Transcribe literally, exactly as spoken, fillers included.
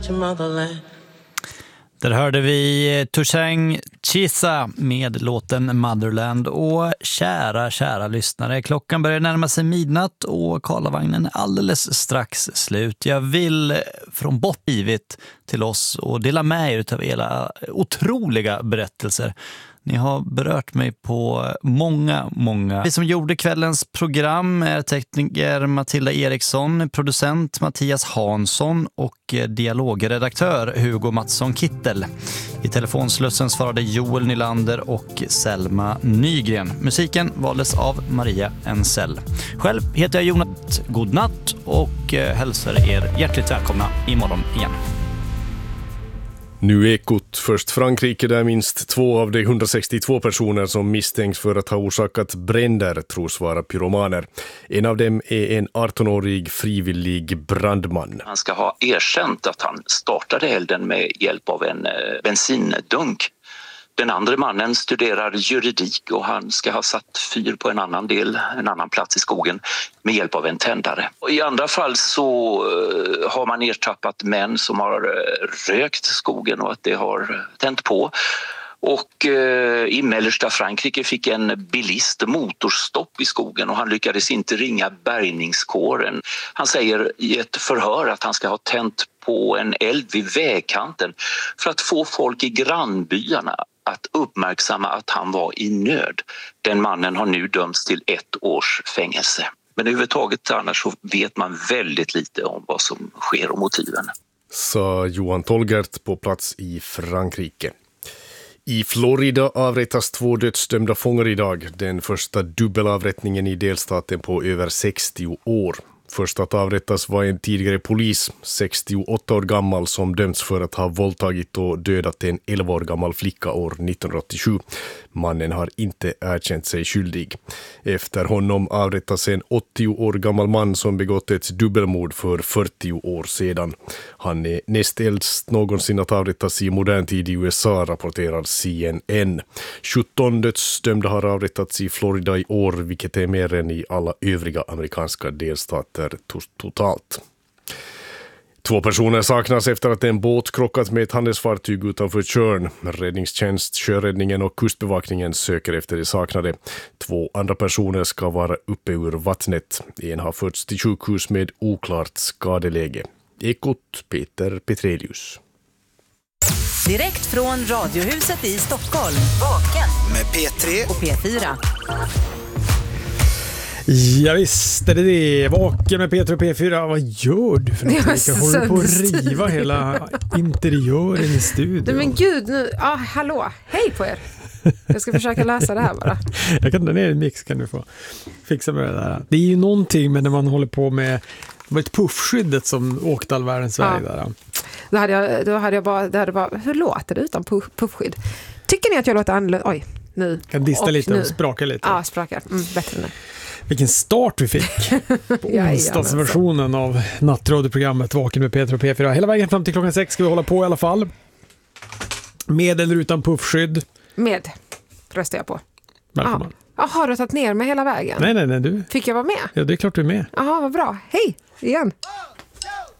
Där hörde vi Tushang Chisa med låten Motherland. Och kära, kära lyssnare, klockan börjar närma sig midnatt och Karlavagnen är alldeles strax slut. Jag vill från bortgivet till oss och dela med er av era otroliga berättelser. Ni har berört mig på många, många. Vi som gjorde kvällens program är tekniker Matilda Eriksson, producent Mattias Hansson och dialogredaktör Hugo Mattsson Kittel. I telefonslussen svarade Joel Nylander och Selma Nygren. Musiken valdes av Maria Ensell. Själv heter jag Jonas. God natt och hälsar er hjärtligt välkomna imorgon igen. Nu Ekot. Först Frankrike, där minst två av de hundrasextiotvå personer som misstänks för att ha orsakat bränder tros vara pyromaner. En av dem är en arton-årig frivillig brandman. Han ska ha erkänt att han startade elden med hjälp av en bensindunk. Den andra mannen studerar juridik och han ska ha satt fyr på en annan del, en annan plats i skogen med hjälp av en tändare. Och i andra fall så har man ertappat män som har rökt skogen och att det har tänt på. Och eh, i mellersta Frankrike fick en bilist motorstopp i skogen och han lyckades inte ringa bärgningskåren. Han säger i ett förhör att han ska ha tänt på en eld vid vägkanten för att få folk i grannbyarna att uppmärksamma att han var i nöd. Den mannen har nu dömts till ett års fängelse. Men överhuvudtaget annars så vet man väldigt lite om vad som sker och motiven. Sa Johan Tolgert på plats i Frankrike. I Florida avrättas två dödsdömda fångar idag. Den första dubbelavrättningen i delstaten på över sextio år. Först att avrättas var en tidigare polis, sextioåtta år gammal, som dömts för att ha våldtagit och dödat en elva år gammal flicka år nittonhundraåttiosju. Mannen har inte erkänt sig skyldig. Efter honom avrättas en åttio år gammal man som begått ett dubbelmord för fyrtio år sedan. Han är näst äldst någonsin att avrättas i modern tid i U S A, rapporterar C N N. sjutton dödsdömda har avrättats i Florida i år, vilket är mer än i alla övriga amerikanska delstater totalt. Två personer saknas efter att en båt krockat med ett handelsfartyg utanför Tjörn. Räddningstjänst, sjöräddningen och kustbevakningen söker efter de saknade. Två andra personer ska vara uppe ur vattnet. En har förts till sjukhus med oklart skadeläge. Ekot, Peter Petrelius. Direkt från Radiohuset i Stockholm. Vaken med P tre och P fyra. Ja visst är det det. Vaken med P tre och P fyra. Vad gör du för något? Jag håller på att riva hela interiören i studion. Men gud, nu, ah, hallå, hej på er. Jag ska försöka läsa det här bara. Jag kan ta ner en mix, kan du få fixa med det där. Det är ju någonting med när man håller på med ett puffskyddet som åkte all världens väg ja. där. Då hade jag, då hade jag bara, då hade jag bara, hur låter det utan puff, puffskydd? Tycker ni att jag låter annorlunda? Oj, nu. Kan dista och lite nu. och spraka lite. Ja, sprakar. Mm, bättre nu. Vilken start vi fick på onsdagsversionen av nattradioprogrammet Vaken med P tre och P fyra. Hela vägen fram till klockan sex ska vi hålla på i alla fall. Med eller utan puffskydd? Med, röstar jag på. Välkommen. Ja, har du tagit ner mig hela vägen? Nej, nej, nej. Du. Fick jag vara med? Ja, det är klart du är med. Jaha, vad bra. Hej, igen.